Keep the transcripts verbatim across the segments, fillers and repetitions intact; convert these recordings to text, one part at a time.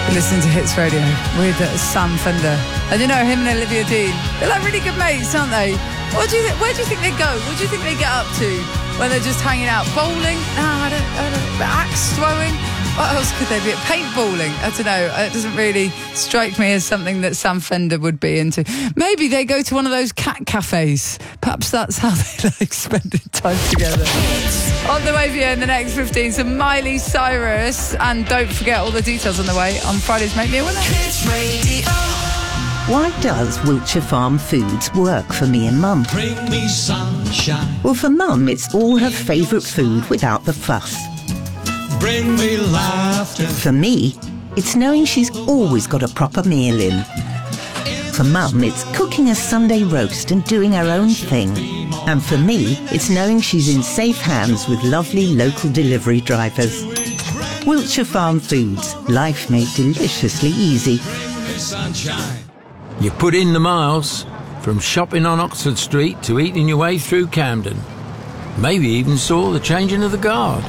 Listening to Hits Radio with uh, Sam Fender. And you know, him and Olivia Dean, they're like really good mates, aren't they? What do you th- where do you think they go? What do you think they get up to when they're just hanging out? Bowling? No, I don't, I don't axe throwing? What else could they be? Paintballing? I don't know. It doesn't really strike me as something that Sam Fender would be into. Maybe they go to one of those cat cafes. Perhaps that's how they like spending time together. On the way for you in the next fifteen, some Miley Cyrus. And don't forget all the details on the way on Friday's Make Me a Winner. Why does Wiltshire Farm Foods work for me and Mum? Bring me sunshine. Well, for Mum, it's all her favourite food without the fuss. Bring me laughter. For me, it's knowing she's always got a proper meal in. For Mum, it's cooking a Sunday roast and doing her own thing. And for me, it's knowing she's in safe hands with lovely local delivery drivers. Wiltshire Farm Foods, life made deliciously easy. Sunshine. You put in the miles, from shopping on Oxford Street to eating your way through Camden. Maybe even saw the changing of the guard.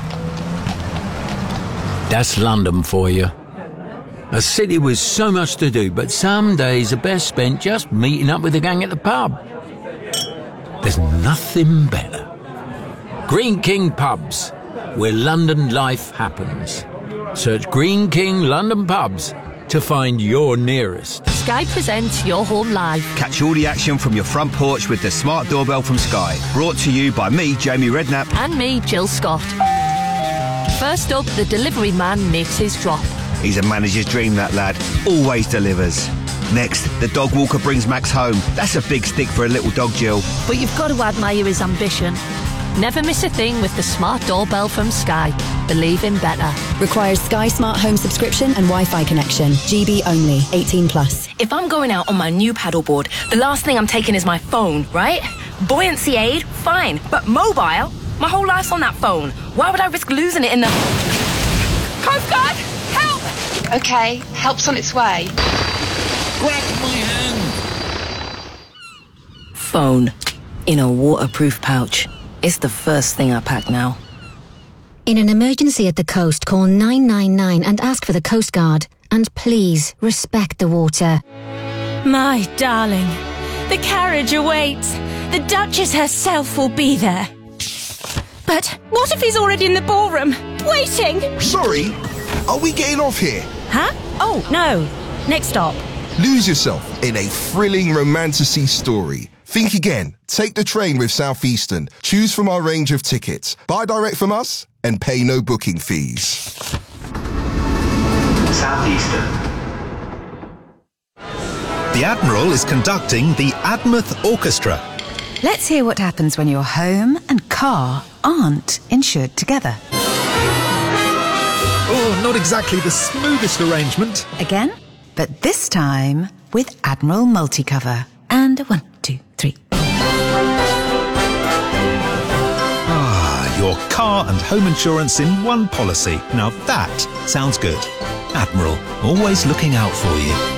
That's London for you. A city with so much to do, but some days are best spent just meeting up with the gang at the pub. There's nothing better. Green King Pubs, where London life happens. Search Green King London Pubs to find your nearest. Sky presents Your Home Live. Catch all the action from your front porch with the smart doorbell from Sky. Brought to you by me, Jamie Redknapp. And me, Jill Scott. First up, the delivery man makes his drop. He's a manager's dream, that lad. Always delivers. Next, the dog walker brings Max home. That's a big stick for a little dog, Jill. But you've got to admire his ambition. Never miss a thing with the smart doorbell from Sky. Believe in better. Requires Sky Smart Home subscription and Wi-Fi connection. G B only. eighteen plus. If I'm going out on my new paddleboard, the last thing I'm taking is my phone, right? Buoyancy aid, fine. But mobile? My whole life's on that phone. Why would I risk losing it in the... Coast Guard! Help! Okay, help's on its way. Grab my hand. Phone. In a waterproof pouch. It's the first thing I pack now. In an emergency at the coast, call nine nine nine and ask for the Coast Guard. And please, respect the water. My darling, the carriage awaits. The Duchess herself will be there. But what if he's already in the ballroom, waiting? Sorry, are we getting off here? Huh? Oh, no. Next stop. Lose yourself in a thrilling romantasy story. Think again. Take the train with Southeastern. Choose from our range of tickets. Buy direct from us and pay no booking fees. Southeastern. The Admiral is conducting the Admouth Orchestra. Let's hear what happens when your home and car aren't insured together. Oh, not exactly the smoothest arrangement. Again, but this time with Admiral Multicover. And one, two, three. Ah, your car and home insurance in one policy. Now that sounds good. Admiral, always looking out for you.